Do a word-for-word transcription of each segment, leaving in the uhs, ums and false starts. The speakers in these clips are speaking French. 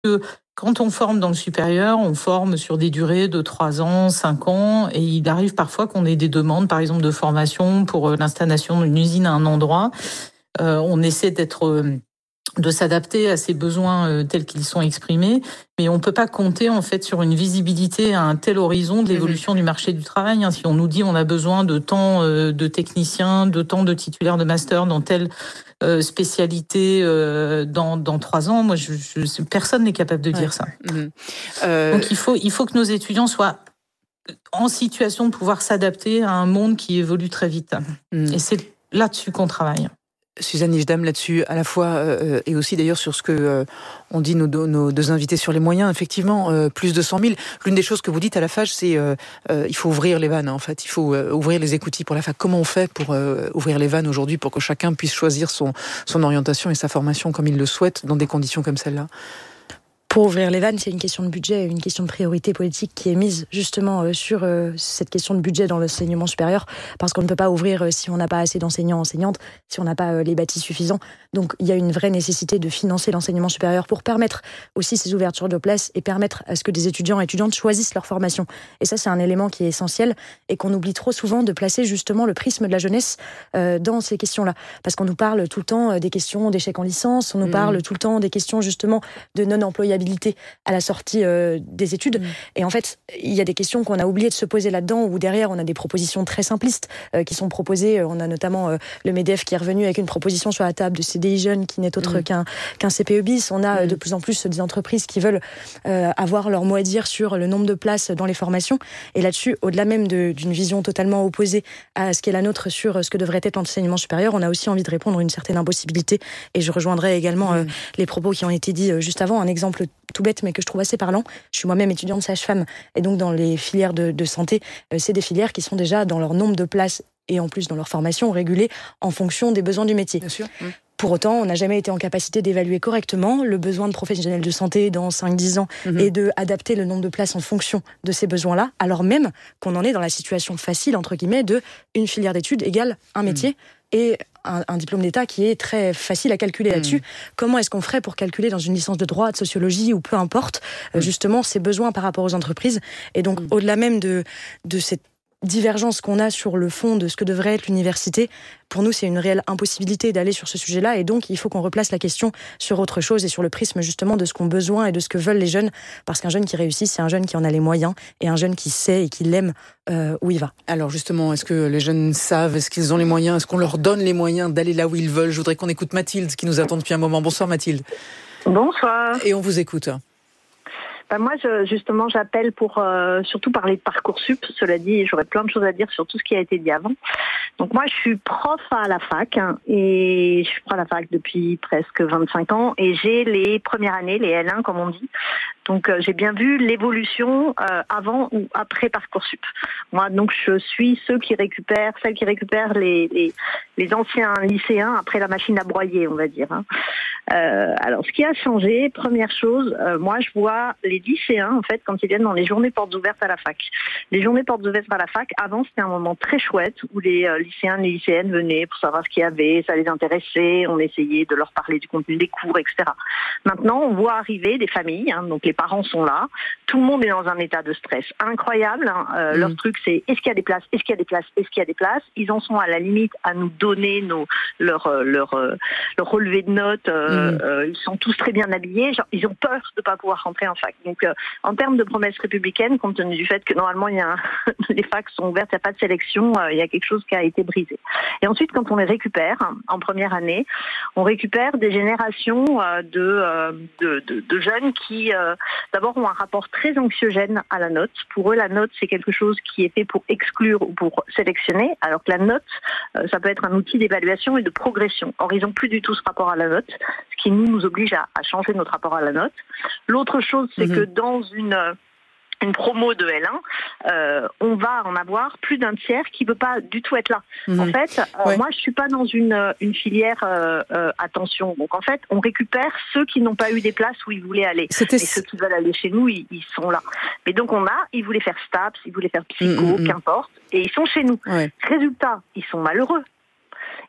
que quand on forme dans le supérieur, on forme sur des durées de trois ans, cinq ans, et il arrive parfois qu'on ait des demandes, par exemple, de formation pour l'installation d'une usine à un endroit. Euh, on essaie d'être... Euh, de s'adapter à ces besoins euh, tels qu'ils sont exprimés, mais on ne peut pas compter en fait sur une visibilité à un tel horizon de l'évolution mmh. du marché du travail. Hein. Si on nous dit on a besoin de tant euh, de techniciens, de tant de titulaires de master dans telle euh, spécialité euh, dans dans trois ans, moi je, je, personne n'est capable de dire ouais. ça. Mmh. Euh... Donc il faut il faut que nos étudiants soient en situation de pouvoir s'adapter à un monde qui évolue très vite. Mmh. Et c'est là-dessus qu'on travaille. Suzanne Nijdam, là-dessus, à la fois, euh, et aussi d'ailleurs sur ce que euh, on dit nos, nos deux invités sur les moyens, effectivement, euh, plus de cent mille. L'une des choses que vous dites à la F A G, c'est euh, euh, il faut ouvrir les vannes, hein, en fait. Il faut euh, ouvrir les écoutilles pour la F A G. Comment on fait pour euh, ouvrir les vannes aujourd'hui pour que chacun puisse choisir son, son orientation et sa formation comme il le souhaite dans des conditions comme celle-là ? Pour ouvrir les vannes, c'est une question de budget, une question de priorité politique qui est mise justement euh, sur euh, cette question de budget dans l'enseignement supérieur, parce qu'on ne peut pas ouvrir euh, si on n'a pas assez d'enseignants, enseignantes, si on n'a pas euh, les bâtis suffisants. Donc il y a une vraie nécessité de financer l'enseignement supérieur pour permettre aussi ces ouvertures de places et permettre à ce que des étudiants et étudiantes choisissent leur formation. Et ça, c'est un élément qui est essentiel et qu'on oublie trop souvent de placer justement le prisme de la jeunesse euh, dans ces questions-là. Parce qu'on nous parle tout le temps des questions d'échec en licence, on nous mmh. parle tout le temps des questions justement de non-employabilité à la sortie euh, des études. Mmh. Et en fait, il y a des questions qu'on a oublié de se poser là-dedans, où derrière, on a des propositions très simplistes euh, qui sont proposées. On a notamment euh, le MEDEF qui est revenu avec une proposition sur la table de C D I Jeunes qui n'est autre mmh. qu'un, qu'un C P E bis. On a mmh. de plus en plus des entreprises qui veulent euh, avoir leur mot à dire sur le nombre de places dans les formations. Et là-dessus, au-delà même de, d'une vision totalement opposée à ce qu'est la nôtre sur ce que devrait être l'enseignement supérieur, on a aussi envie de répondre à une certaine impossibilité. Et je rejoindrai également mmh. euh, les propos qui ont été dits euh, juste avant. Un exemple tout bête, mais que je trouve assez parlant. Je suis moi-même étudiante sage-femme, et donc dans les filières de, de santé, euh, c'est des filières qui sont déjà dans leur nombre de places et en plus dans leur formation régulées en fonction des besoins du métier. Bien sûr. Mmh. Pour autant, on n'a jamais été en capacité d'évaluer correctement le besoin de professionnels de santé dans cinq à dix ans mmh. et d'adapter le nombre de places en fonction de ces besoins-là, alors même qu'on en est dans la situation facile, entre guillemets, de une filière d'études égale un métier mmh. et un, un diplôme d'État qui est très facile à calculer mmh. là-dessus. Comment est-ce qu'on ferait pour calculer dans une licence de droit, de sociologie ou peu importe, mmh. euh, justement, ces besoins par rapport aux entreprises ? Et donc, mmh. au-delà même de, de cette divergence qu'on a sur le fond de ce que devrait être l'université, pour nous, c'est une réelle impossibilité d'aller sur ce sujet-là, et donc il faut qu'on replace la question sur autre chose et sur le prisme justement de ce qu'ont besoin et de ce que veulent les jeunes, parce qu'un jeune qui réussit, c'est un jeune qui en a les moyens, et un jeune qui sait et qui l'aime euh, où il va. Alors justement, est-ce que les jeunes savent, est-ce qu'ils ont les moyens, est-ce qu'on leur donne les moyens d'aller là où ils veulent ? Je voudrais qu'on écoute Mathilde, qui nous attend depuis un moment. Bonsoir Mathilde. Bonsoir. Et on vous écoute. Ben moi, je, justement, j'appelle pour euh, surtout parler de Parcoursup. Cela dit, j'aurais plein de choses à dire sur tout ce qui a été dit avant. Donc moi, je suis prof à la fac, hein, et je suis prof à la fac depuis presque vingt-cinq ans, et j'ai les premières années, les L un comme on dit. Donc euh, j'ai bien vu l'évolution euh, avant ou après Parcoursup. Moi, donc je suis ceux qui récupèrent, celles qui récupèrent les, les, les anciens lycéens après la machine à broyer, on va dire. Hein. Euh, alors, ce qui a changé, première chose, euh, moi je vois les lycéens, en fait, quand ils viennent dans les journées portes ouvertes à la fac. Les journées portes ouvertes à la fac, avant, c'était un moment très chouette où les euh, lycéens et les lycéennes venaient pour savoir ce qu'il y avait, ça les intéressait, on essayait de leur parler du contenu des cours, et cetera. Maintenant, on voit arriver des familles, hein, donc les parents sont là, tout le monde est dans un état de stress incroyable. Hein, euh, mmh. Leur truc, c'est est-ce qu'il y a des places, est-ce qu'il y a des places, est-ce qu'il y a des places. Ils en sont à la limite à nous donner nos, leur, euh, leur, euh, leur relevé de notes. Euh, mmh. euh, ils sont tous très bien habillés, genre, ils ont peur de ne pas pouvoir rentrer en fac. Donc, euh, en termes de promesses républicaines, compte tenu du fait que normalement, il y a un... les facs sont ouvertes, il n'y a pas de sélection, euh, il y a quelque chose qui a été brisé. Et ensuite, quand on les récupère en première année, on récupère des générations euh, de, euh, de, de, de jeunes qui, euh, d'abord, ont un rapport très anxiogène à la note. Pour eux, la note, c'est quelque chose qui est fait pour exclure ou pour sélectionner, alors que la note, euh, ça peut être un outil d'évaluation et de progression. Or, ils n'ont plus du tout ce rapport à la note, ce qui nous, nous oblige à, à changer notre rapport à la note. L'autre chose, c'est mmh. que dans une... une promo de L un, euh, on va en avoir plus d'un tiers qui ne veut pas du tout être là. Mmh. En fait, euh, ouais. moi, je ne suis pas dans une, une filière euh, euh, attention. Donc, en fait, on récupère ceux qui n'ont pas eu des places où ils voulaient aller. C'était... Et ceux qui veulent aller chez nous, ils, ils sont là. Mais donc, on a, ils voulaient faire STAPS, ils voulaient faire psycho, mmh. qu'importe, et ils sont chez nous. Ouais. Résultat, ils sont malheureux.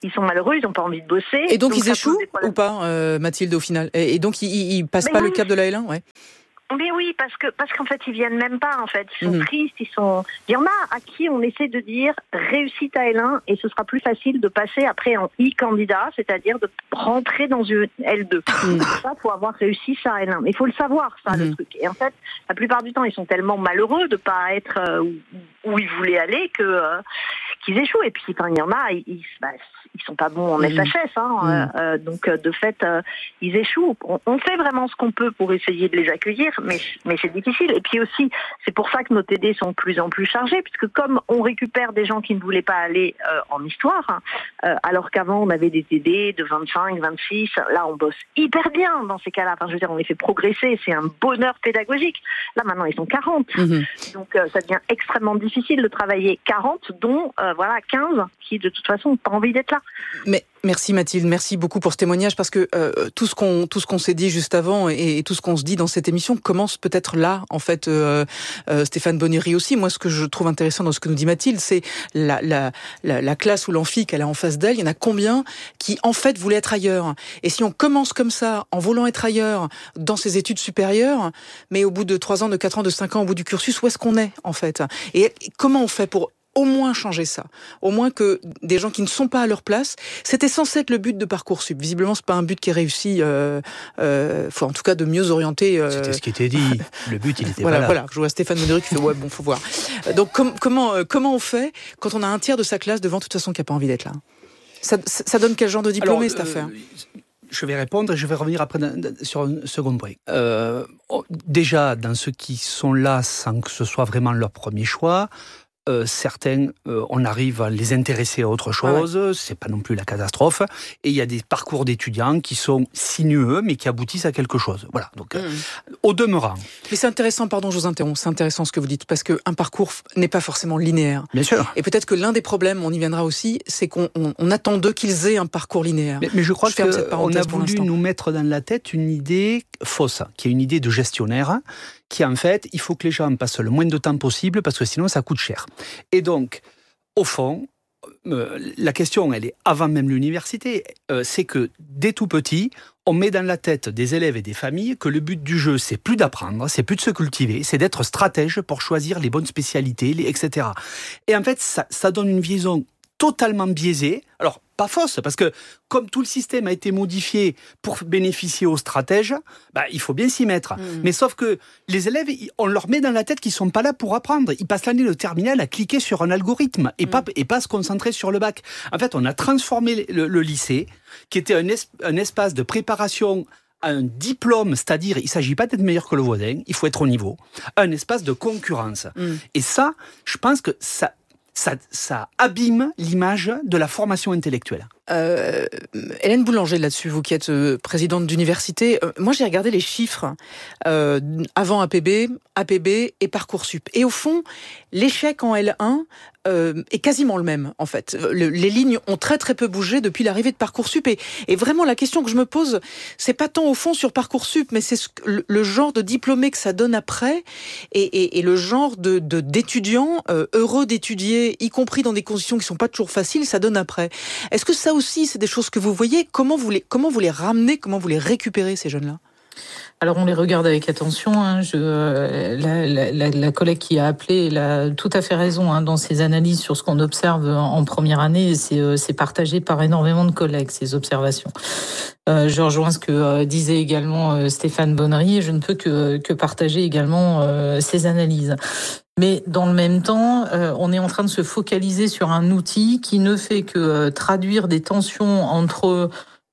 ils sont malheureux, ils n'ont pas envie de bosser. Et donc, donc ils échouent ou pas, euh, Mathilde, au final? Et, et donc ils, ils passent Mais pas oui. le cap de la L un, ouais. Mais oui, parce que parce qu'en fait, ils viennent même pas, en fait. Ils sont Mmh. tristes, ils sont... Il y en a à qui on essaie de dire réussite à L un et ce sera plus facile de passer après en e-candidat, c'est-à-dire de rentrer dans une L deux. Mmh. Pour ça, il faut avoir réussi ça à L un. Mais il faut le savoir, ça, mmh. le truc. Et en fait, la plupart du temps, ils sont tellement malheureux de pas être euh, où, où ils voulaient aller que... Euh, qu'ils échouent. Et puis, enfin, il y en a, ils, bah, ils sont pas bons en mmh. S H S, hein, mmh. euh, donc de fait, euh, ils échouent. On, on fait vraiment ce qu'on peut pour essayer de les accueillir, mais, mais c'est difficile. Et puis aussi, c'est pour ça que nos T D sont de plus en plus chargés, puisque comme on récupère des gens qui ne voulaient pas aller euh, en histoire, hein, euh, alors qu'avant on avait des T D de vingt-cinq, vingt-six, là on bosse hyper bien dans ces cas-là. Enfin, je veux dire, on les fait progresser, c'est un bonheur pédagogique. Là maintenant, ils sont quarante, mmh. donc euh, ça devient extrêmement difficile de travailler quarante, dont euh, voilà, quinze qui de toute façon n'ont pas envie d'être là. Mais merci Mathilde, merci beaucoup pour ce témoignage, parce que euh, tout ce qu'on tout ce qu'on s'est dit juste avant et, et tout ce qu'on se dit dans cette émission commence peut-être là, en fait. Euh, euh, Stéphane Bonnery aussi. Moi, ce que je trouve intéressant dans ce que nous dit Mathilde, c'est la la la, la classe ou l'amphi qu'elle a en face d'elle. Il y en a combien qui en fait voulaient être ailleurs. Et si on commence comme ça, en voulant être ailleurs dans ses études supérieures, mais au bout de trois ans, de quatre ans, de cinq ans, au bout du cursus, où est-ce qu'on est en fait? Et comment on fait pour au moins changer ça, au moins que des gens qui ne sont pas à leur place, c'était censé être le but de Parcoursup. Visiblement, c'est pas un but qui est réussi. Euh, euh, faut en tout cas de mieux orienter. Euh... C'était ce qui était dit. Le but, il était voilà, pas là. Voilà. Je vois Stéphane Bonnery qui fait ouais, bon, faut voir. Donc com- comment euh, comment on fait quand on a un tiers de sa classe devant, de toute façon, qui a pas envie d'être là? Ça, ça donne quel genre de diplômé, Alors, cette euh, affaire? Je vais répondre et je vais revenir après sur un second point. Euh, déjà, dans ceux qui sont là sans que ce soit vraiment leur premier choix, Euh, certains, euh, on arrive à les intéresser à autre chose, ah ouais. c'est pas non plus la catastrophe, et il y a des parcours d'étudiants qui sont sinueux, mais qui aboutissent à quelque chose. Voilà, donc, mmh. euh, au demeurant. Mais c'est intéressant, pardon, je vous interromps, c'est intéressant ce que vous dites, parce qu'un parcours n'est pas forcément linéaire. Bien sûr. Et peut-être que l'un des problèmes, on y viendra aussi, c'est qu'on on, on attend d'eux qu'ils aient un parcours linéaire. Mais, mais je crois je qu'on a voulu nous mettre dans la tête une idée fausse, qui est une idée de gestionnaire, qui en fait, il faut que les gens passent le moins de temps possible parce que sinon ça coûte cher. Et donc, au fond, euh, la question, elle est avant même l'université, euh, c'est que dès tout petit, on met dans la tête des élèves et des familles que le but du jeu, c'est plus d'apprendre, c'est plus de se cultiver, c'est d'être stratège pour choisir les bonnes spécialités, les, et cetera. Et en fait, ça, ça donne une vision totalement biaisée. Alors, pas fausse, parce que comme tout le système a été modifié pour bénéficier aux stratèges, bah, il faut bien s'y mettre. Mmh. Mais sauf que les élèves, on leur met dans la tête qu'ils ne sont pas là pour apprendre. Ils passent l'année de terminale à cliquer sur un algorithme et, mmh. pas, et pas se concentrer sur le bac. En fait, on a transformé le, le lycée, qui était un, es, un espace de préparation à un diplôme, c'est-à-dire il ne s'agit pas d'être meilleur que le voisin, il faut être au niveau, un espace de concurrence. Mmh. Et ça, je pense que ça... Ça, ça abîme l'image de la formation intellectuelle. Euh, Hélène Boulanger, là-dessus, vous qui êtes euh, présidente d'université, euh, moi j'ai regardé les chiffres euh, avant A P B, A P B et Parcoursup. Et au fond, l'échec en L un euh, est quasiment le même, en fait. Le, les lignes ont très très peu bougé depuis l'arrivée de Parcoursup. Et, et vraiment, la question que je me pose, c'est pas tant au fond sur Parcoursup, mais c'est ce, le, le genre de diplômé que ça donne après et, et, et le genre de, de, d'étudiants euh, heureux d'étudier, y compris dans des conditions qui sont pas toujours faciles, ça donne après. Est-ce que ça aussi, c'est des choses que vous voyez? Comment vous les, comment vous les ramenez? Comment vous les récupérez, ces jeunes-là? Alors on les regarde avec attention. Hein. Je, euh, la, la, la, la collègue qui a appelé, elle a tout à fait raison hein, dans ses analyses sur ce qu'on observe en, en première année. Et c'est, euh, c'est partagé par énormément de collègues, ces observations. Euh, je rejoins ce que euh, disait également euh, Stéphane Bonnery, et je ne peux que, que partager également euh, ces analyses. Mais dans le même temps, euh, on est en train de se focaliser sur un outil qui ne fait que euh, traduire des tensions entre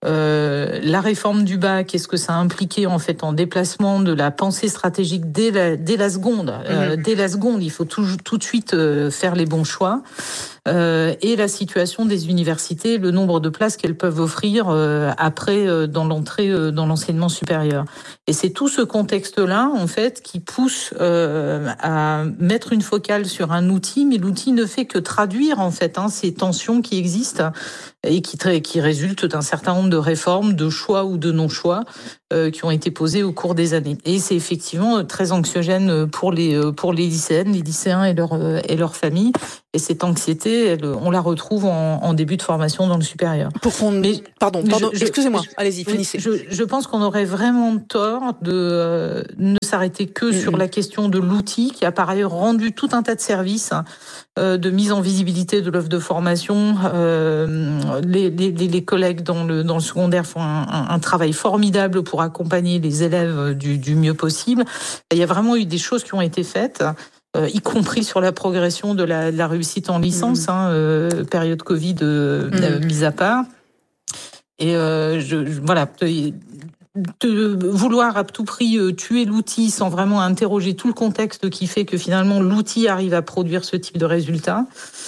Euh, la réforme du bac, est-ce que ça a impliqué en fait en déplacement de la pensée stratégique dès la, dès la seconde mmh. euh, Dès la seconde, il faut tout, tout de suite euh, faire les bons choix. Euh, et la situation des universités, le nombre de places qu'elles peuvent offrir euh, après euh, dans l'entrée euh, dans l'enseignement supérieur. Et c'est tout ce contexte-là en fait qui pousse euh, à mettre une focale sur un outil, mais l'outil ne fait que traduire en fait hein, ces tensions qui existent et qui, qui résultent d'un certain nombre de réformes, de choix ou de non-choix euh, qui ont été posés au cours des années. Et c'est effectivement très anxiogène pour les pour les lycéennes, les lycéens et leurs et leurs familles. Et cette anxiété, elle, on la retrouve en, en début de formation dans le supérieur. Pour qu'on... Mais, pardon, pardon je, excusez-moi, je, allez-y, finissez. Je, je pense qu'on aurait vraiment tort de euh, ne s'arrêter que mmh. sur la question de l'outil qui a par ailleurs rendu tout un tas de services euh, de mise en visibilité de l'offre de formation. Euh, les, les, les collègues dans le, dans le secondaire font un, un, un travail formidable pour accompagner les élèves du, du mieux possible. Il y a vraiment eu des choses qui ont été faites. Euh, y compris sur la progression de la, de la réussite en licence, mmh. hein, euh, période Covid euh, mmh. euh, mise à part. Et euh, je, je, voilà, de, de vouloir à tout prix euh, tuer l'outil sans vraiment interroger tout le contexte qui fait que finalement l'outil arrive à produire ce type de résultat,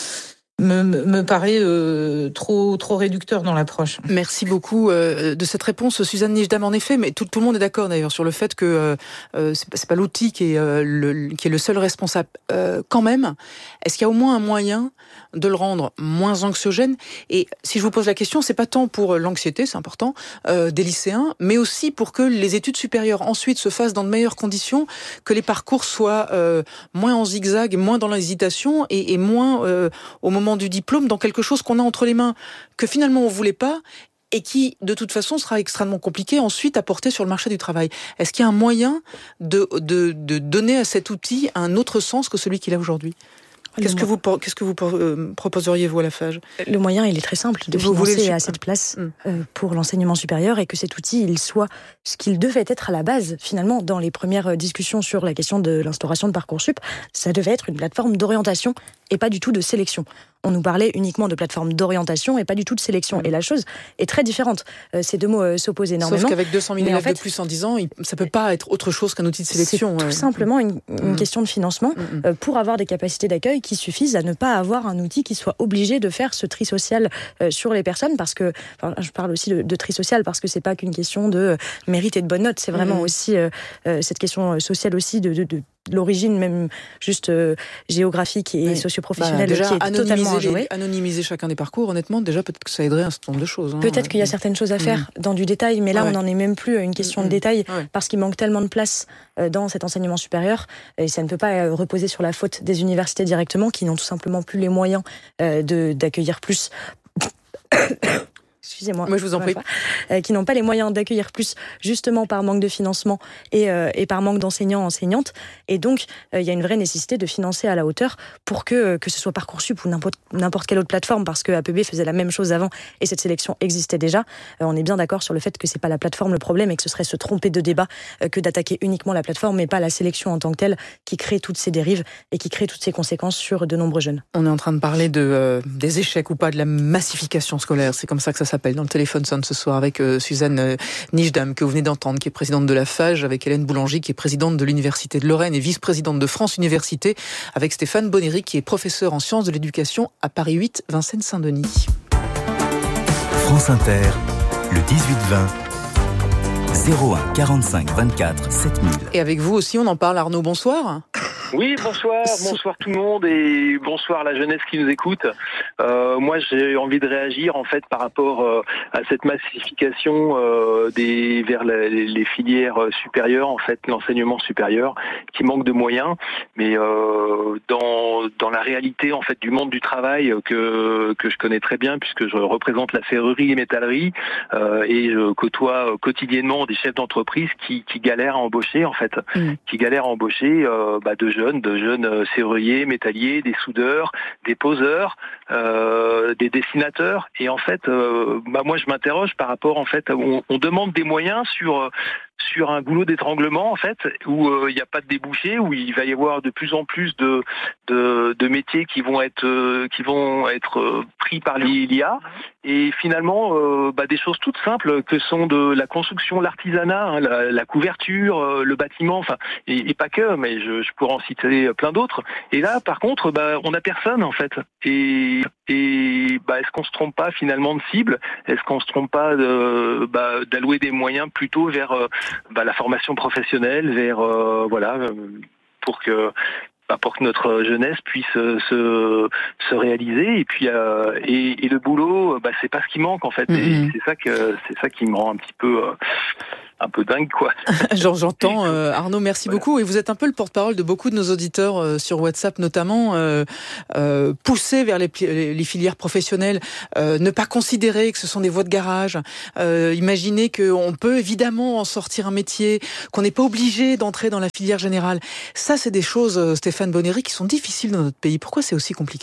me, me paraît euh, trop trop réducteur dans l'approche. Merci beaucoup euh, de cette réponse, Suzanne Nijdam. En effet, mais tout, tout le monde est d'accord d'ailleurs sur le fait que euh, c'est, c'est pas l'outil qui est, euh, le, qui est le seul responsable. Euh, quand même, est-ce qu'il y a au moins un moyen de le rendre moins anxiogène? Et si je vous pose la question, c'est pas tant pour l'anxiété, c'est important, euh, des lycéens, mais aussi pour que les études supérieures ensuite se fassent dans de meilleures conditions, que les parcours soient euh, moins en zigzag, moins dans l'hésitation et, et moins euh, au moment du diplôme dans quelque chose qu'on a entre les mains, que finalement on voulait pas et qui, de toute façon, sera extrêmement compliqué ensuite à porter sur le marché du travail. Est-ce qu'il y a un moyen de, de, de donner à cet outil un autre sens que celui qu'il a aujourd'hui ? Qu'est-ce que, vous, qu'est-ce que vous euh, proposeriez, vous, à la Fage ? Le moyen, il est très simple, de vous financer à cette place euh, pour l'enseignement supérieur et que cet outil, il soit ce qu'il devait être à la base, finalement, dans les premières discussions sur la question de l'instauration de Parcoursup, ça devait être une plateforme d'orientation et pas du tout de sélection. On nous parlait uniquement de plateforme d'orientation et pas du tout de sélection. Mmh. Et la chose est très différente. Euh, ces deux mots euh, s'opposent énormément. Sauf qu'avec deux cent mille élèves en fait, de plus en dix ans, ça peut pas être autre chose qu'un outil de sélection. C'est tout simplement une, une mmh. question de financement mmh. euh, pour avoir des capacités d'accueil qui suffisent à ne pas avoir un outil qui soit obligé de faire ce tri social euh, sur les personnes. Parce que, enfin, je parle aussi de, de tri social parce que c'est pas qu'une question de euh, mérite et de bonne note. C'est vraiment mmh. aussi euh, euh, cette question sociale aussi de, de, de l'origine même juste euh, géographique et oui. socio-professionnelle bah, déjà, qui est totalement les, anonymiser chacun des parcours, honnêtement, déjà peut-être que ça aiderait un certain nombre de choses. Hein. Peut-être qu'il y a certaines choses à faire mmh. dans du détail, mais là ouais. on n'en est même plus à une question mmh. de détail ouais. parce qu'il manque tellement de place euh, dans cet enseignement supérieur et ça ne peut pas euh, reposer sur la faute des universités directement qui n'ont tout simplement plus les moyens euh, de, d'accueillir plus. Excusez-moi. Moi, je vous en prie. Euh, qui n'ont pas les moyens d'accueillir plus, justement par manque de financement et, euh, et par manque d'enseignants, enseignantes. Et donc, il euh, y a une vraie nécessité de financer à la hauteur pour que, que ce soit Parcoursup ou n'importe, n'importe quelle autre plateforme, parce que A P B faisait la même chose avant et cette sélection existait déjà. Euh, on est bien d'accord sur le fait que c'est pas la plateforme le problème et que ce serait se tromper de débat euh, que d'attaquer uniquement la plateforme, mais pas la sélection en tant que telle qui crée toutes ces dérives et qui crée toutes ces conséquences sur de nombreux jeunes. On est en train de parler de, euh, des échecs ou pas de la massification scolaire. C'est comme ça que ça s'appelle dans le téléphone sonne ce soir avec euh, Suzanne euh, Nijdam que vous venez d'entendre, qui est présidente de la Fage, avec Hélène Boulanger qui est présidente de l'Université de Lorraine et vice-présidente de France Université, avec Stéphane Bonnery qui est professeur en sciences de l'éducation à Paris huit, Vincennes-Saint-Denis. France Inter, le dix-huit vingt, zéro un quarante-cinq vingt-quatre sept mille. Et avec vous aussi, on en parle. Arnaud, bonsoir. Oui, bonsoir, bonsoir tout le monde et bonsoir la jeunesse qui nous écoute. Euh, moi, j'ai envie de réagir en fait par rapport euh, à cette massification euh, des vers la, les filières supérieures, en fait, l'enseignement supérieur, qui manque de moyens. Mais euh, dans dans la réalité en fait du monde du travail que que je connais très bien puisque je représente la ferrerie et métallerie euh, et je côtoie quotidiennement des chefs d'entreprise qui qui galèrent à embaucher en fait, mmh. qui galèrent à embaucher euh, bah, de jeunes de jeunes serruriers, métalliers, des soudeurs, des poseurs, euh, des dessinateurs. Et en fait, euh, bah moi je m'interroge par rapport en fait, on, on demande des moyens sur sur un goulot d'étranglement en fait, où il euh, n'y a pas de débouché, où il va y avoir de plus en plus de de, de métiers qui vont être euh, qui vont être euh, pris par l'I A. Et finalement, euh, bah, des choses toutes simples que sont de la construction, l'artisanat, hein, la, la couverture, euh, le bâtiment, enfin, et, et pas que, mais je, je pourrais en citer plein d'autres. Et là, par contre, bah, on n'a personne en fait. Et, et bah, est-ce qu'on se trompe pas finalement de cible ? Est-ce qu'on se trompe pas de, bah, d'allouer des moyens plutôt vers euh, bah, la formation professionnelle, vers euh, voilà, pour que pour que notre jeunesse puisse se se réaliser et puis euh, et, et le boulot bah c'est pas ce qui manque en fait. Mm-hmm. Et c'est ça que c'est ça qui me rend un petit peu euh, un peu dingue, quoi. J'entends, euh, Arnaud, merci voilà. beaucoup. Et vous êtes un peu le porte-parole de beaucoup de nos auditeurs euh, sur WhatsApp, notamment, euh, euh, poussés vers les, les filières professionnelles, euh, ne pas considérer que ce sont des voies de garage, euh, imaginer qu'on peut évidemment en sortir un métier, qu'on n'est pas obligé d'entrer dans la filière générale. Ça, c'est des choses, Stéphane Bonnery, qui sont difficiles dans notre pays. Pourquoi c'est aussi compliqué ?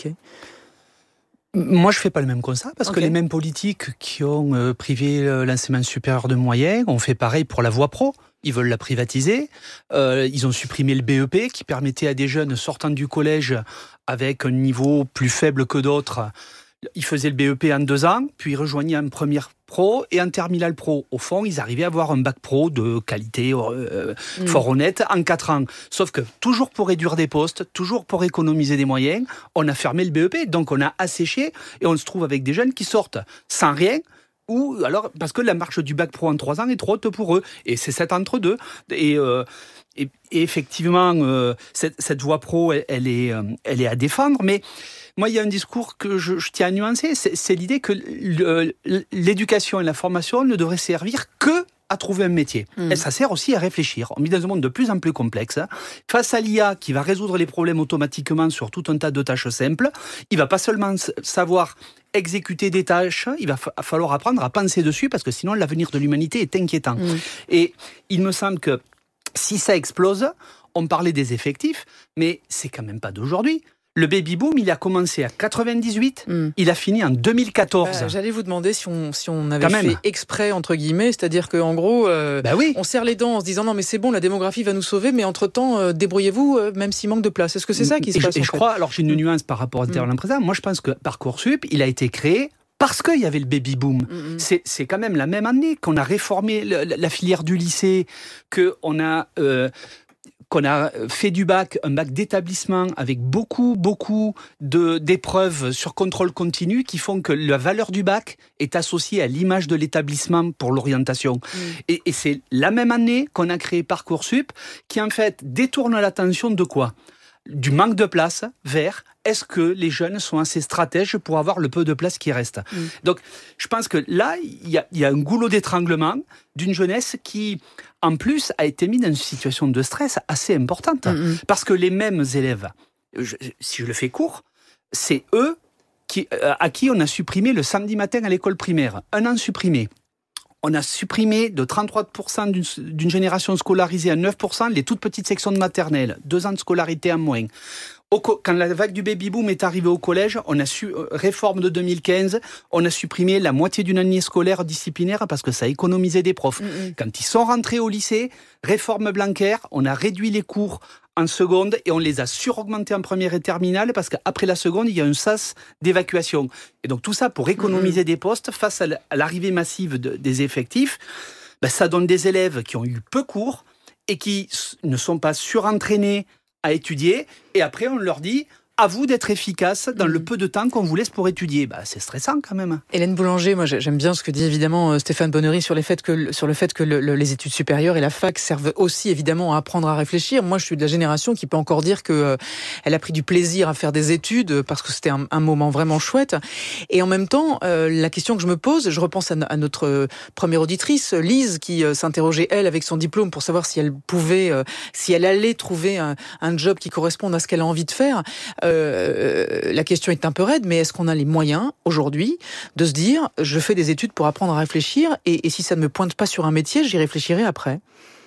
Moi, je fais pas le même constat, parce okay. que les mêmes politiques qui ont euh, privé l'enseignement supérieur de moyens ont fait pareil pour la voie pro. Ils veulent la privatiser. Euh, ils ont supprimé le B E P qui permettait à des jeunes sortant du collège avec un niveau plus faible que d'autres. Ils faisaient le B E P en deux ans, puis ils rejoignaient en première pro et en terminale pro. Au fond, ils arrivaient à avoir un bac pro de qualité euh, mmh. fort honnête en quatre ans. Sauf que toujours pour réduire des postes, toujours pour économiser des moyens, on a fermé le B E P. Donc on a asséché et on se trouve avec des jeunes qui sortent sans rien. Ou alors parce que la marche du bac pro en trois ans est trop haute pour eux. Et c'est cet entre-deux. Et, euh, et, et effectivement, euh, cette, cette voie pro, elle, elle, est, elle est à défendre. Mais moi, il y a un discours que je, je tiens à nuancer. C'est, c'est l'idée que le, l'éducation et la formation ne devraient servir que à trouver un métier. Mmh. Et ça sert aussi à réfléchir. On vit dans un monde de plus en plus complexe. Face à l'I A qui va résoudre les problèmes automatiquement sur tout un tas de tâches simples, il va pas seulement savoir exécuter des tâches, il va fa- falloir apprendre à penser dessus parce que sinon l'avenir de l'humanité est inquiétant. Mmh. Et il me semble que si ça explose, on parlait des effectifs, mais c'est quand même pas d'aujourd'hui. Le baby-boom, il a commencé à quatre-vingt-dix-huit, mmh. il a fini en deux mille quatorze. Euh, j'allais vous demander si on, si on avait fait exprès, entre guillemets, c'est-à-dire qu'en gros, euh, bah oui. on serre les dents en se disant non mais c'est bon, la démographie va nous sauver, mais entre-temps, euh, débrouillez-vous, euh, même s'il manque de place. Est-ce que c'est ça qui se et passe je, et en je fait crois, alors j'ai une nuance par rapport à Terre mmh. l'imprésable, moi je pense que Parcoursup, il a été créé parce qu'il y avait le baby-boom. Mmh. C'est, c'est quand même la même année qu'on a réformé le, la, la filière du lycée, qu'on a... Euh, qu'on a fait du bac, un bac d'établissement avec beaucoup, beaucoup de, d'épreuves sur contrôle continu qui font que la valeur du bac est associée à l'image de l'établissement pour l'orientation. Mmh. Et, et c'est la même année qu'on a créé Parcoursup qui, en fait, détourne l'attention de quoi ? Du manque de place vers est-ce que les jeunes sont assez stratèges pour avoir le peu de place qui reste. Mmh. Donc, je pense que là, il y a, y a un goulot d'étranglement d'une jeunesse qui, en plus, a été mise dans une situation de stress assez importante. Mmh. Parce que les mêmes élèves, je, si je le fais court, c'est eux qui, à qui on a supprimé le samedi matin à l'école primaire. Un an supprimé. On a supprimé de trente-trois pour cent d'une, d'une génération scolarisée à neuf pour cent les toutes petites sections de maternelle. Deux ans de scolarité en moins. Au, quand la vague du baby-boom est arrivée au collège, on a su, euh, réforme de deux mille quinze, on a supprimé la moitié d'une année scolaire disciplinaire parce que ça économisait des profs. Mmh. Quand ils sont rentrés au lycée, réforme Blanquer, on a réduit les cours en seconde et on les a suraugmentés en première et terminale parce qu'après la seconde, il y a un sas d'évacuation. Et donc tout ça pour économiser mmh. des postes face à l'arrivée massive de, des effectifs, ben, ça donne des élèves qui ont eu peu cours et qui ne sont pas surentraînés à étudier, et après on leur dit à vous d'être efficace dans mmh. le peu de temps qu'on vous laisse pour étudier. Bah, c'est stressant quand même. Hélène Boulanger, moi j'aime bien ce que dit évidemment Stéphane Bonnery sur, les faits que, sur le fait que le, le, les études supérieures et la fac servent aussi évidemment à apprendre à réfléchir. Moi je suis de la génération qui peut encore dire qu'elle euh, a pris du plaisir à faire des études parce que c'était un, un moment vraiment chouette. Et en même temps, euh, la question que je me pose, je repense à, à notre première auditrice, Lise, qui euh, s'interrogeait elle avec son diplôme pour savoir si elle pouvait, euh, si elle allait trouver un, un job qui corresponde à ce qu'elle a envie de faire. Euh, Euh, la question est un peu raide, mais est-ce qu'on a les moyens aujourd'hui de se dire je fais des études pour apprendre à réfléchir et, et si ça ne me pointe pas sur un métier, j'y réfléchirai après.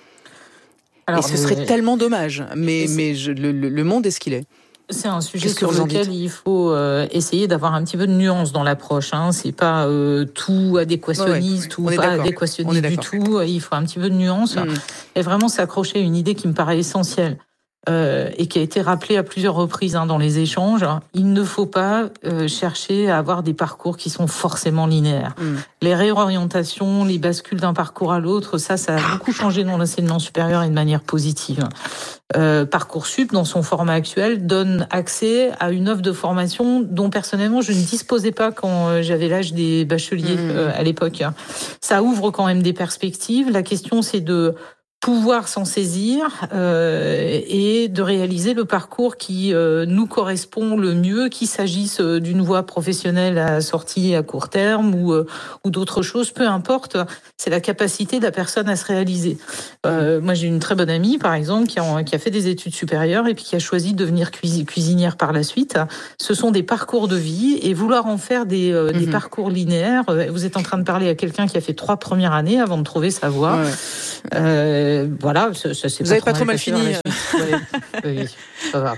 Alors, et ce serait mais... tellement dommage, mais, mais je, le, le monde est ce qu'il est. C'est un sujet sur lequel il faut euh, essayer d'avoir un petit peu de nuance dans l'approche. Hein. C'est pas euh, tout adéquationniste ouais, ouais. ou pas adéquationniste du tout. Il faut un petit peu de nuance mmh. et vraiment s'accrocher à une idée qui me paraît essentielle. Euh, et qui a été rappelé à plusieurs reprises hein, dans les échanges, il ne faut pas euh, chercher à avoir des parcours qui sont forcément linéaires. Mmh. Les réorientations, les bascules d'un parcours à l'autre, ça, ça a beaucoup changé dans l'enseignement supérieur et de manière positive. Euh, Parcoursup, dans son format actuel, donne accès à une offre de formation dont personnellement je ne disposais pas quand euh, j'avais l'âge des bacheliers mmh. euh, à l'époque. Ça ouvre quand même des perspectives. La question, c'est de pouvoir s'en saisir euh, et de réaliser le parcours qui euh, nous correspond le mieux, qu'il s'agisse d'une voie professionnelle à sortie à court terme ou, euh, ou d'autres choses, peu importe, c'est la capacité de la personne à se réaliser. Euh, moi, j'ai une très bonne amie, par exemple, qui a, qui a fait des études supérieures et puis qui a choisi de devenir cuisi- cuisinière par la suite. Ce sont des parcours de vie et vouloir en faire des, euh, des mmh. parcours linéaires. Vous êtes en train de parler à quelqu'un qui a fait trois premières années avant de trouver sa voie. Ouais. Euh, voilà, ça, ça c'est vous pas avez pas trop mal fini. Ouais, oui, ça va.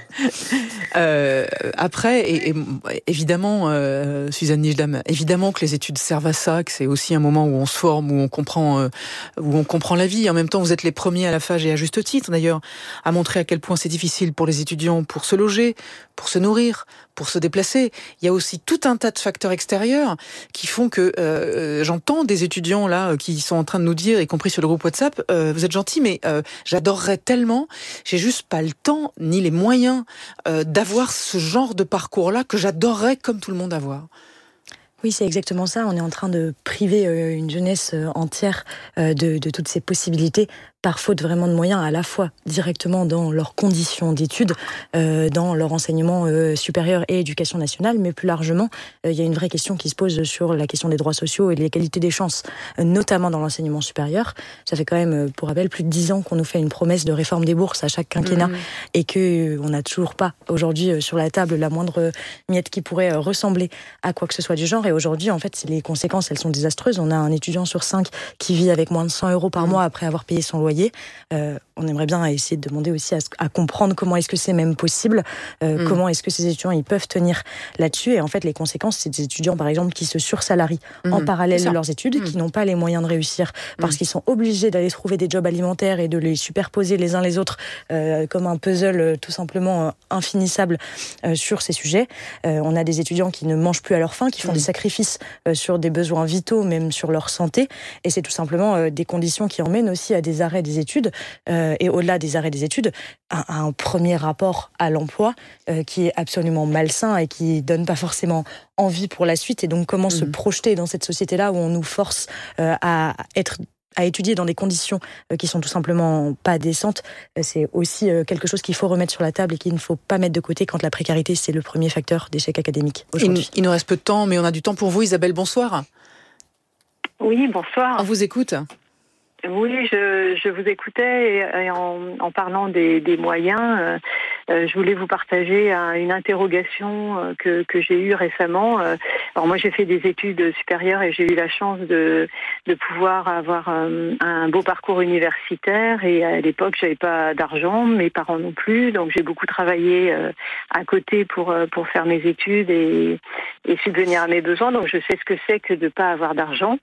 Euh, après, et, et, évidemment, euh, Suzanne Nijdam, évidemment que les études servent à ça, que c'est aussi un moment où on se forme, où on comprend, euh, où on comprend la vie. En même temps, vous êtes les premiers à la Fage et à juste titre, d'ailleurs, à montrer à quel point c'est difficile pour les étudiants pour se loger, pour se nourrir, pour se déplacer. Il y a aussi tout un tas de facteurs extérieurs qui font que euh, j'entends des étudiants là qui sont en train de nous dire, y compris sur le groupe WhatsApp, euh, vous êtes gentils, mais euh, j'adorerais tellement, j'ai juste pas le temps ni les moyens euh, d'avoir ce genre de parcours-là que j'adorerais comme tout le monde avoir. Oui, c'est exactement ça. On est en train de priver euh, une jeunesse euh, entière euh, de, de toutes ces possibilités par faute vraiment de moyens, à la fois directement dans leurs conditions d'études, euh, dans leur enseignement euh, supérieur et éducation nationale, mais plus largement, euh, il y a une vraie question qui se pose sur la question des droits sociaux et de l'égalité des chances, euh, notamment dans l'enseignement supérieur. Ça fait quand même, pour rappel, plus de dix ans qu'on nous fait une promesse de réforme des bourses à chaque quinquennat mmh. et que on n'a toujours pas aujourd'hui euh, sur la table la moindre miette qui pourrait euh, ressembler à quoi que ce soit du genre. Et aujourd'hui, en fait, les conséquences, elles sont désastreuses. On a un étudiant sur cinq qui vit avec moins de cent euros par mmh. mois après avoir payé son loyer. Euh, on aimerait bien essayer de demander aussi à, à comprendre comment est-ce que c'est même possible, euh, mmh. comment est-ce que ces étudiants ils peuvent tenir là-dessus. Et en fait, les conséquences, c'est des étudiants, par exemple, qui se sursalarient mmh. en parallèle de leurs études, mmh. qui n'ont pas les moyens de réussir parce mmh. qu'ils sont obligés d'aller trouver des jobs alimentaires et de les superposer les uns les autres euh, comme un puzzle euh, tout simplement euh, infinissable euh, sur ces sujets. Euh, on a des étudiants qui ne mangent plus à leur faim, qui font mmh. des sacrifices euh, sur des besoins vitaux, même sur leur santé. Et c'est tout simplement euh, des conditions qui emmènent aussi à des arrêts des études euh, et au-delà des arrêts des études, un, un premier rapport à l'emploi euh, qui est absolument malsain et qui donne pas forcément envie pour la suite. Et donc comment mmh. se projeter dans cette société-là où on nous force euh, à être à étudier dans des conditions euh, qui sont tout simplement pas décentes, euh, c'est aussi euh, quelque chose qu'il faut remettre sur la table et qu'il ne faut pas mettre de côté quand la précarité c'est le premier facteur d'échec académique aujourd'hui. Il, il nous reste peu de temps, mais on a du temps pour vous. Isabelle, bonsoir. Oui, bonsoir. On vous écoute. Oui, je, je vous écoutais et, et en, en parlant des, des moyens, euh, je voulais vous partager un, une interrogation que, que j'ai eue récemment. Alors moi, j'ai fait des études supérieures et j'ai eu la chance de, de pouvoir avoir un, un beau parcours universitaire. Et à l'époque, j'avais pas d'argent, mes parents non plus, donc j'ai beaucoup travaillé à côté pour pour faire mes études et, et subvenir à mes besoins. Donc je sais ce que c'est que de pas avoir d'argent.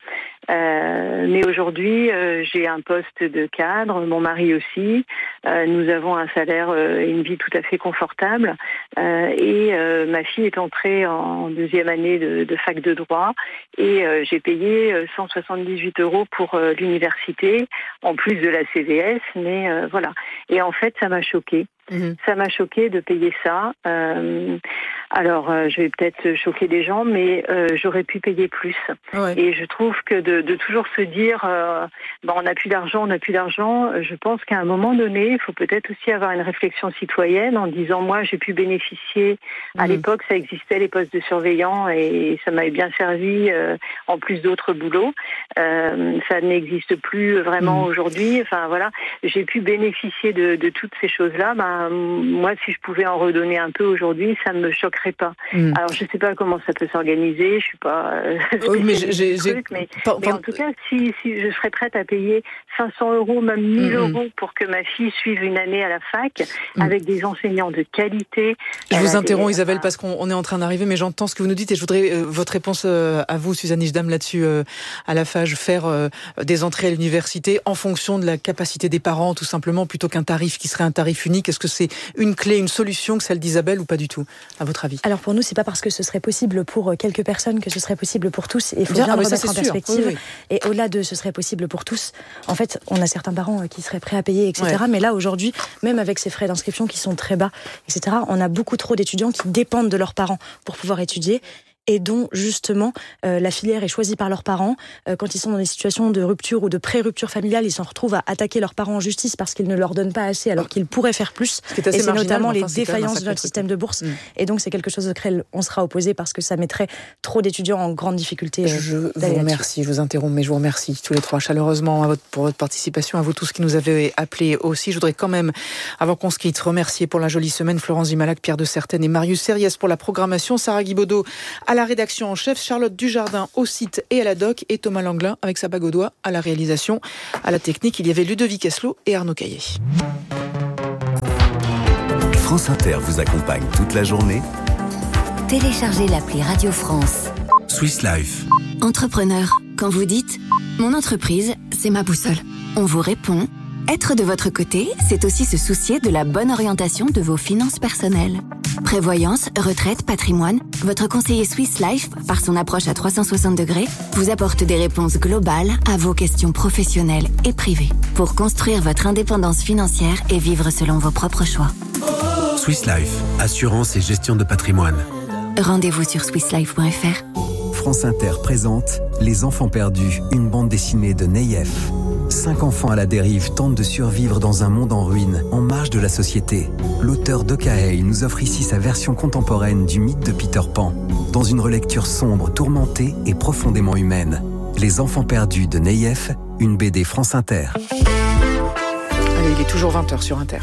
Euh, mais aujourd'hui, euh, j'ai un poste de cadre, mon mari aussi. Euh, nous avons un salaire euh, et une vie tout à fait confortable. Euh, et euh, ma fille est entrée en deuxième année de, de fac de droit et euh, j'ai payé cent soixante-dix-huit euros pour euh, l'université, en plus de la C V S. Mais euh, voilà. Et en fait, ça m'a choquée. Mmh. Ça m'a choquée de payer ça. Euh, alors, euh, je vais peut-être choquer des gens, mais euh, j'aurais pu payer plus. Ouais. Et je trouve que de, de toujours se dire, euh, ben, on n'a plus d'argent, on n'a plus d'argent, je pense qu'à un moment donné, il faut peut-être aussi avoir une réflexion citoyenne en disant, moi, j'ai pu bénéficier. Mmh. À l'époque, ça existait, les postes de surveillants, et ça m'avait bien servi, euh, en plus d'autres boulots. Euh, ça n'existe plus vraiment mmh. aujourd'hui. Enfin, voilà, j'ai pu bénéficier de, de toutes ces choses-là. Ben, moi, si je pouvais en redonner un peu aujourd'hui, ça ne me choquerait pas. Mmh. Alors, je ne sais pas comment ça peut s'organiser, je suis pas euh, oui, mais, j'ai, truc, mais, pas, mais en tout cas, si, si je serais prête à payer cinq cents euros, même mille mmh. euros pour que ma fille suive une année à la fac, mmh. avec des enseignants de qualité. Je vous interromps, des... Isabelle, parce qu'on est en train d'arriver, mais j'entends ce que vous nous dites et je voudrais euh, votre réponse euh, à vous, Suzanne Nijdam, là-dessus, euh, à la Fage, faire euh, des entrées à l'université en fonction de la capacité des parents, tout simplement, plutôt qu'un tarif qui serait un tarif unique. Est-ce que c'est une clé, une solution que celle d'Isabelle ou pas du tout, à votre avis? Alors pour nous, c'est pas parce que ce serait possible pour quelques personnes que ce serait possible pour tous. Et il faut bien, bien ah, remettre ça, en sûr. perspective. Oui, oui. Et au-delà de ce serait possible pour tous, en fait, on a certains parents qui seraient prêts à payer, et cetera. Ouais. Mais là, aujourd'hui, même avec ces frais d'inscription qui sont très bas, et cetera, on a beaucoup trop d'étudiants qui dépendent de leurs parents pour pouvoir étudier. et dont justement euh, la filière est choisie par leurs parents. Euh, quand ils sont dans des situations de rupture ou de pré-rupture familiale, ils s'en retrouvent à attaquer leurs parents en justice parce qu'ils ne leur donnent pas assez alors qu'ils pourraient faire plus. Ce qui est assez et c'est marginal, notamment enfin, les c'est défaillances de notre truc. système de bourse. Mmh. Et donc c'est quelque chose auquel on sera opposé parce que ça mettrait trop d'étudiants en grande difficulté. Euh, je vous remercie, je vous interromps, mais je vous remercie tous les trois chaleureusement à votre, pour votre participation, à vous tous qui nous avez appelés aussi. Je voudrais quand même, avant qu'on se quitte, remercier pour la jolie semaine Florence Dimalac, Pierre de Certaine et Marius Seriès pour la programmation, Sarah Guibaudot à la rédaction en chef, Charlotte Dujardin au site et à la doc, et Thomas Langlin avec sa bague au doigt à la réalisation, à la technique. Il y avait Ludovic Eslo et Arnaud Caillé. France Inter vous accompagne toute la journée. Téléchargez l'appli Radio France. Swiss Life. Entrepreneur, quand vous dites « Mon entreprise, c'est ma boussole », on vous répond « Être de votre côté, c'est aussi se soucier de la bonne orientation de vos finances personnelles. » Prévoyance, retraite, patrimoine, votre conseiller Swiss Life, par son approche à trois cent soixante degrés, vous apporte des réponses globales à vos questions professionnelles et privées pour construire votre indépendance financière et vivre selon vos propres choix. Swiss Life, assurance et gestion de patrimoine. Rendez-vous sur swiss life point f r. France Inter présente Les Enfants Perdus, une bande dessinée de Neyef. Cinq enfants à la dérive tentent de survivre dans un monde en ruine, en marge de la société. L'auteur d'Okaei nous offre ici sa version contemporaine du mythe de Peter Pan, dans une relecture sombre, tourmentée et profondément humaine. Les Enfants Perdus de Neyef, une B D France Inter. Allez, il est toujours vingt heures sur Inter.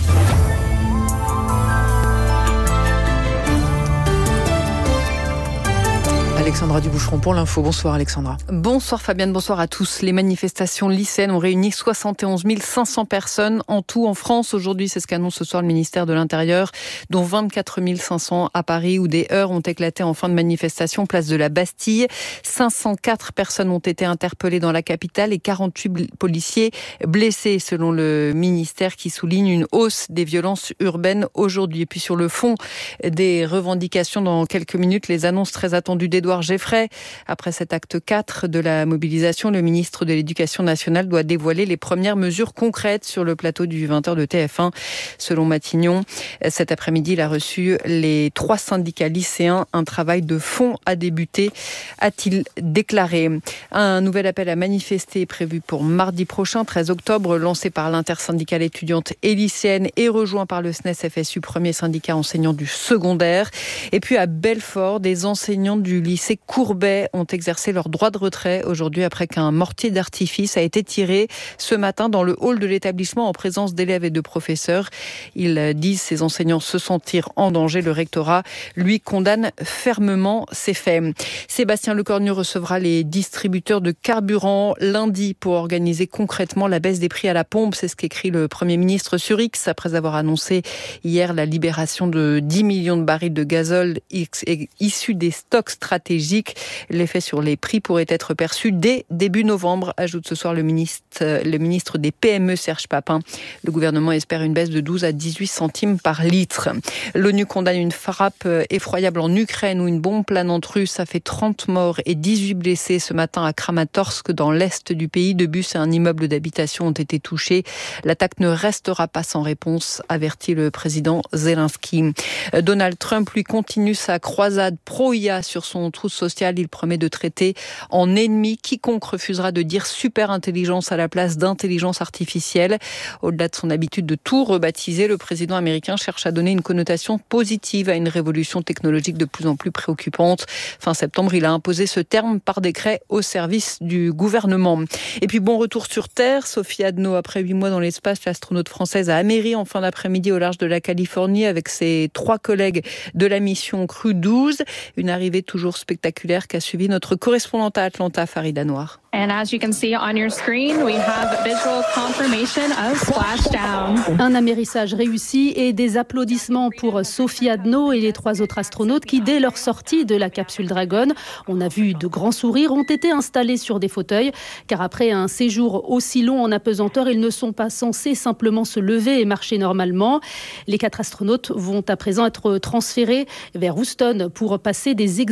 Alexandra Duboucheron pour l'info. Bonsoir Alexandra. Bonsoir Fabienne, bonsoir à tous. Les manifestations lycéennes ont réuni soixante et onze mille cinq cents personnes en tout en France. Aujourd'hui, c'est ce qu'annonce ce soir le ministère de l'Intérieur, dont vingt-quatre mille cinq cents à Paris, où des heurts ont éclaté en fin de manifestation, place de la Bastille. cinq cent quatre personnes ont été interpellées dans la capitale et quarante-huit policiers blessés, selon le ministère, qui souligne une hausse des violences urbaines aujourd'hui. Et puis sur le fond des revendications, dans quelques minutes, les annonces très attendues d'Édouard Geffray. Après cet acte quatre de la mobilisation, le ministre de l'Éducation nationale doit dévoiler les premières mesures concrètes sur le plateau du vingt heures de T F un. Selon Matignon, cet après-midi, il a reçu les trois syndicats lycéens. Un travail de fond a débuté, a-t-il déclaré. Un nouvel appel à manifester est prévu pour mardi prochain, treize octobre, lancé par l'intersyndicale étudiante et lycéenne et rejoint par le S N E S F S U, premier syndicat enseignant du secondaire. Et puis à Belfort, des enseignants du lycée Courbet ont exercé leur droit de retrait aujourd'hui après qu'un mortier d'artifice a été tiré ce matin dans le hall de l'établissement en présence d'élèves et de professeurs. Ils disent, ces enseignants, se sentir en danger. Le rectorat, lui, condamne fermement ces faits. Sébastien Lecornu recevra les distributeurs de carburant lundi pour organiser concrètement la baisse des prix à la pompe. C'est ce qu'écrit le Premier ministre sur X après avoir annoncé hier la libération de dix millions de barils de gazole issus des stocks stratégiques. L'effet sur les prix pourrait être perçu dès début novembre, ajoute ce soir le ministre, le ministre des P M E, Serge Papin. Le gouvernement espère une baisse de douze à dix-huit centimes par litre. L'ONU condamne une frappe effroyable en Ukraine où une bombe planante russe a fait trente morts et dix-huit blessés ce matin à Kramatorsk, dans l'est du pays. Deux bus et un immeuble d'habitation ont été touchés. L'attaque ne restera pas sans réponse, avertit le président Zelensky. Donald Trump, lui, continue sa croisade pro-I A sur son trousse sociale. Il promet de traiter en ennemi quiconque refusera de dire super-intelligence à la place d'intelligence artificielle. Au-delà de son habitude de tout rebaptiser, le président américain cherche à donner une connotation positive à une révolution technologique de plus en plus préoccupante. Fin septembre, il a imposé ce terme par décret au service du gouvernement. Et puis bon retour sur Terre. Sophie Adno, après huit mois dans l'espace, l'astronaute française a améri en fin d'après-midi au large de la Californie avec ses trois collègues de la mission Crew douze. Une arrivée toujours spectaculaire qu'a suivi notre correspondante à Atlanta, Farida Noir. And as you can see on your screen, we have visual confirmation of splashdown. Un amérissage réussi et des applaudissements pour Sophie Adno et les trois autres astronautes qui, dès leur sortie de la capsule Dragon, on a vu de grands sourires, ont été installés sur des fauteuils. Car après un séjour aussi long en apesanteur, ils ne sont pas censés simplement se lever et marcher normalement. Les quatre astronautes vont à présent être transférés vers Houston pour passer des examens médicaux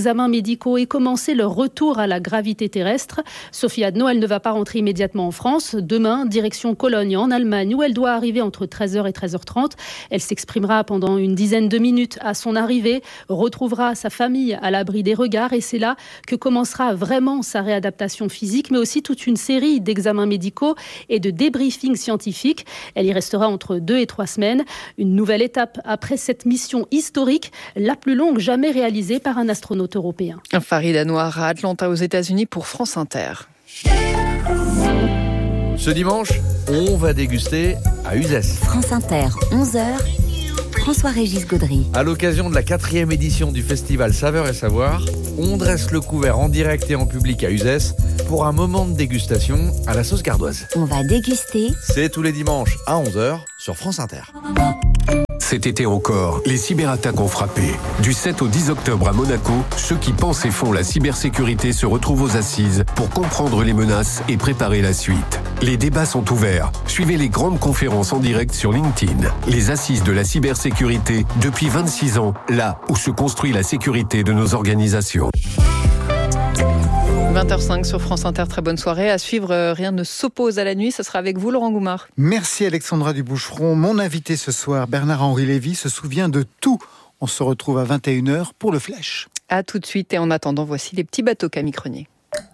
médicaux et commencer leur retour à la gravité terrestre. Sophie Adno, elle ne va pas rentrer immédiatement en France. Demain, direction Cologne en Allemagne où elle doit arriver entre treize heures et treize heures trente. Elle s'exprimera pendant une dizaine de minutes à son arrivée, retrouvera sa famille à l'abri des regards et c'est là que commencera vraiment sa réadaptation physique, mais aussi toute une série d'examens médicaux et de débriefings scientifiques. Elle y restera entre deux et trois semaines. Une nouvelle étape après cette mission historique, la plus longue jamais réalisée par un astronaute européen. Farid Anouar à Atlanta aux États-Unis pour France Inter. Ce dimanche, on va déguster à Uzès. France Inter, onze heures. François-Régis Gaudry. À l'occasion de la quatrième édition du festival Saveurs et Savoir, on dresse le couvert en direct et en public à Uzès pour un moment de dégustation à la sauce gardoise. On va déguster. C'est tous les dimanches à onze heures sur France Inter. Cet été encore, les cyberattaques ont frappé. Du sept au dix octobre à Monaco, ceux qui pensent et font la cybersécurité se retrouvent aux assises pour comprendre les menaces et préparer la suite. Les débats sont ouverts. Suivez les grandes conférences en direct sur LinkedIn. Les assises de la cybersécurité depuis vingt-six ans, là où se construit la sécurité de nos organisations. vingt heures cinq sur France Inter, très bonne soirée. À suivre, euh, rien ne s'oppose à la nuit. Ce sera avec vous, Laurent Goumard. Merci Alexandra Duboucheron. Mon invité ce soir, Bernard-Henri Lévy, se souvient de tout. On se retrouve à vingt et une heures pour le Flash. À tout de suite et en attendant, voici les petits bateaux Camille Crenier.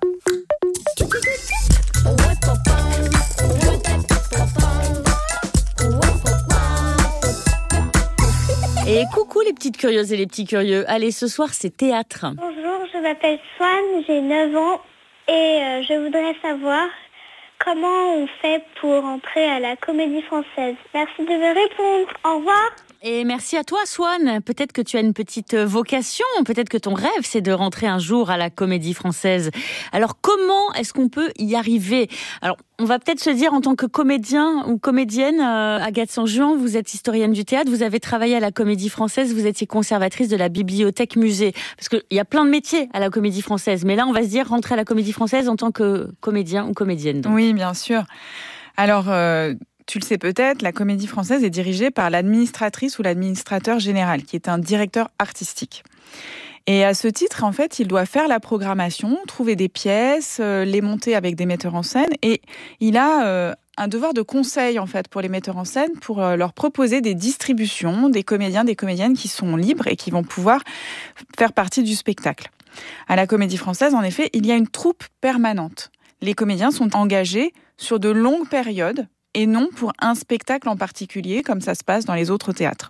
Et coucou les petites curieuses et les petits curieux. Allez, ce soir c'est théâtre. Bonjour, je m'appelle Swan, j'ai neuf ans et euh, je voudrais savoir comment on fait pour entrer à la Comédie Française. Merci de me répondre. Au revoir. Et merci à toi, Swan. Peut-être que tu as une petite vocation, peut-être que ton rêve, c'est de rentrer un jour à la Comédie Française. Alors, comment est-ce qu'on peut y arriver ? Alors, on va peut-être se dire, en tant que comédien ou comédienne, euh, Agathe Sanjuan, vous êtes historienne du théâtre, vous avez travaillé à la Comédie Française, vous étiez conservatrice de la bibliothèque musée. Parce qu'il y a plein de métiers à la Comédie Française. Mais là, on va se dire, rentrer à la Comédie Française en tant que comédien ou comédienne. Donc. Oui, bien sûr. Alors... Euh... Tu le sais peut-être, la Comédie Française est dirigée par l'administratrice ou l'administrateur général, qui est un directeur artistique. Et à ce titre, en fait, il doit faire la programmation, trouver des pièces, euh, les monter avec des metteurs en scène, et il a euh, un devoir de conseil, en fait, pour les metteurs en scène, pour euh, leur proposer des distributions, des comédiens, des comédiennes qui sont libres et qui vont pouvoir faire partie du spectacle. À la Comédie Française, en effet, il y a une troupe permanente. Les comédiens sont engagés sur de longues périodes, et non pour un spectacle en particulier, comme ça se passe dans les autres théâtres.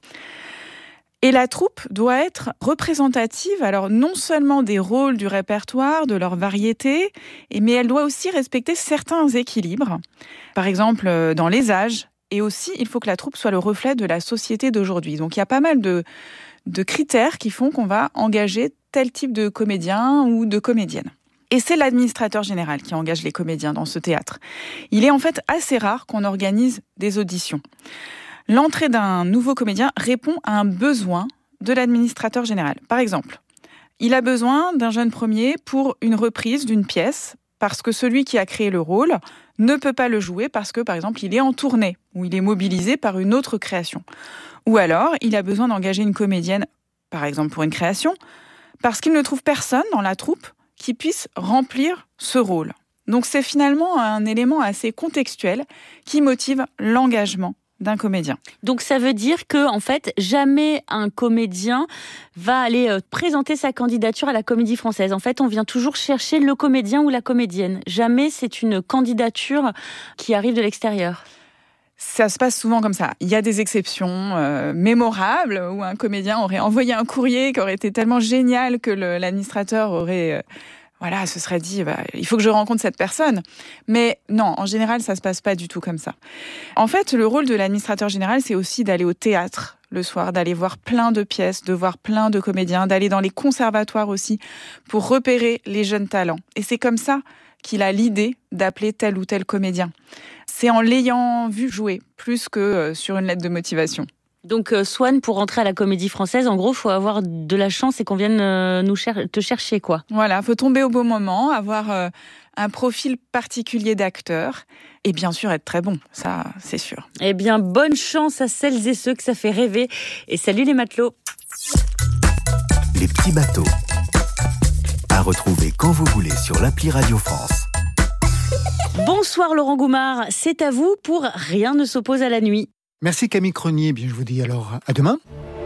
Et la troupe doit être représentative, alors non seulement des rôles du répertoire, de leur variété, mais elle doit aussi respecter certains équilibres, par exemple dans les âges, et aussi il faut que la troupe soit le reflet de la société d'aujourd'hui. Donc il y a pas mal de, de critères qui font qu'on va engager tel type de comédien ou de comédienne. Et c'est l'administrateur général qui engage les comédiens dans ce théâtre. Il est en fait assez rare qu'on organise des auditions. L'entrée d'un nouveau comédien répond à un besoin de l'administrateur général. Par exemple, il a besoin d'un jeune premier pour une reprise d'une pièce parce que celui qui a créé le rôle ne peut pas le jouer parce que, par exemple, il est en tournée ou il est mobilisé par une autre création. Ou alors, il a besoin d'engager une comédienne, par exemple pour une création, parce qu'il ne trouve personne dans la troupe qui puisse remplir ce rôle. Donc c'est finalement un élément assez contextuel qui motive l'engagement d'un comédien. Donc ça veut dire que en fait jamais un comédien va aller euh, présenter sa candidature à la Comédie Française. En fait, on vient toujours chercher le comédien ou la comédienne. Jamais c'est une candidature qui arrive de l'extérieur. Ça se passe souvent comme ça. Il y a des exceptions euh, mémorables où un comédien aurait envoyé un courrier qui aurait été tellement génial que le, l'administrateur aurait, euh, voilà, se serait dit, bah, il faut que je rencontre cette personne. Mais non, en général, ça se passe pas du tout comme ça. En fait, le rôle de l'administrateur général, c'est aussi d'aller au théâtre le soir, d'aller voir plein de pièces, de voir plein de comédiens, d'aller dans les conservatoires aussi pour repérer les jeunes talents. Et c'est comme ça qu'il a l'idée d'appeler tel ou tel comédien. C'est en l'ayant vu jouer, plus que sur une lettre de motivation. Donc euh, Swan, pour rentrer à la Comédie Française, en gros, il faut avoir de la chance et qu'on vienne euh, nous cher- te chercher, quoi. Voilà, il faut tomber au bon moment, avoir euh, un profil particulier d'acteur et bien sûr être très bon, ça c'est sûr. Eh bien, bonne chance à celles et ceux que ça fait rêver. Et salut les matelots. Les petits bateaux. À retrouver quand vous voulez sur l'appli Radio France. Bonsoir Laurent Goumard, c'est à vous pour Rien ne s'oppose à la nuit. Merci Camille Cronier, bien je vous dis alors à demain.